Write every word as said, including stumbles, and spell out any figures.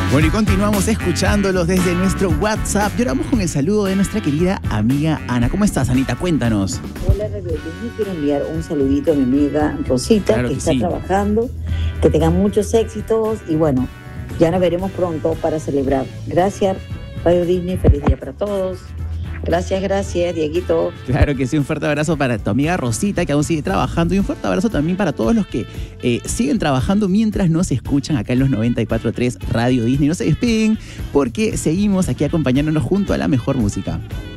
Bueno, y continuamos escuchándolos desde nuestro WhatsApp. Y ahora vamos con el saludo de nuestra querida amiga Ana. ¿Cómo estás, Anita? Cuéntanos. Hola, Radio Disney. Quiero enviar un saludito a mi amiga Rosita, Claro que, que está sí. trabajando, que tenga muchos éxitos y bueno, ya nos veremos pronto para celebrar. Gracias, Radio Disney. Feliz día para todos. Gracias, gracias, Dieguito. Claro que sí, un fuerte abrazo para tu amiga Rosita, que aún sigue trabajando, y un fuerte abrazo también para todos los que eh, siguen trabajando mientras nos escuchan acá en los noventa y cuatro punto tres Radio Disney. No se despeguen porque seguimos aquí acompañándonos junto a la mejor música.